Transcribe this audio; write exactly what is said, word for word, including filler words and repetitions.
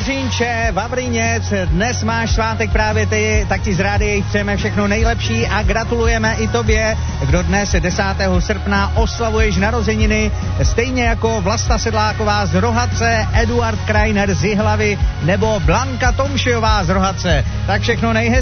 Vavřínče, Vavřínec, dnes máš svátek právě ty, tak ti z rádia přejeme všechno nejlepší a gratulujeme i tobě, kdo dnes desátého srpna oslavuješ narozeniny, stejně jako Vlasta Sedláková z Rohatce, Eduard Krajner z Jihlavy nebo Blanka Tomšiová z Rohatce. Tak všechno nejhezčí.